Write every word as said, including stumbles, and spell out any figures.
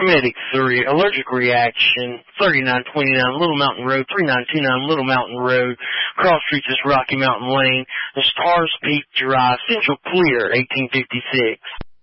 Medic three, allergic reaction, thirty-nine twenty-nine Little Mountain Road, thirty-nine twenty-nine Little Mountain Road, cross streets is Rocky Mountain Lane, the Stars Peak Drive, Central Clear, eighteen fifty-six.